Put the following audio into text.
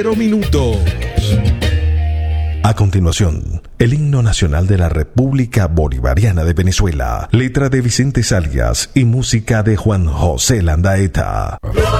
Minutos. A continuación, el himno nacional de la República Bolivariana de Venezuela, letra de Vicente Salias y música de Juan José Landaeta.